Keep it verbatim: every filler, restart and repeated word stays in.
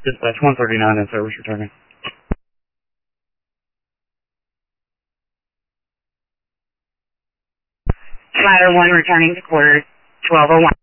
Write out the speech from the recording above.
Dispatch one thirty-nine in service returning. Ladder one returning to quarters, twelve oh one.